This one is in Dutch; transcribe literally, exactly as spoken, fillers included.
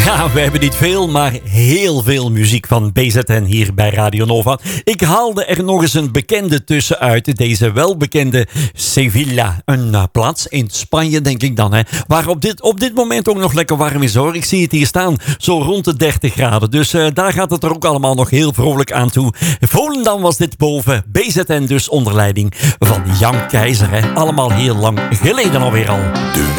Ja, we hebben niet veel, maar heel veel muziek van B Z N hier bij Radio Nova. Ik haalde er nog eens een bekende tussenuit. Deze welbekende Sevilla. Een uh, plaats in Spanje, denk ik dan. Hè, waar op dit, op dit moment ook nog lekker warm is, hoor. Ik zie het hier staan, zo rond de dertig graden. Dus uh, daar gaat het er ook allemaal nog heel vrolijk aan toe. Volendam was dit boven. B Z N dus onder leiding van Jan Keizer. Hè. Allemaal heel lang geleden alweer al. De